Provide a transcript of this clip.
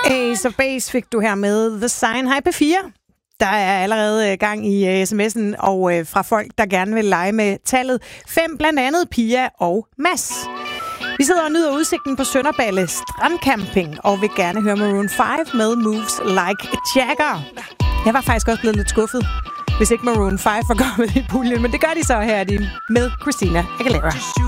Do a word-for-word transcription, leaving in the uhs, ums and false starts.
Ace of Base fik du her med The Sign. Hej P fire. Der er allerede gang i uh, sms'en og uh, fra folk, der gerne vil lege med tallet fem, blandt andet Pia og Mads. Vi sidder og nyder udsigten på Sønderballe Strandcamping og vil gerne høre Maroon fem med Moves Like Jagger. Jeg var faktisk også blevet lidt skuffet, hvis ikke Maroon fem var kommet i puljen, men det gør de så her med Christina Aguilera.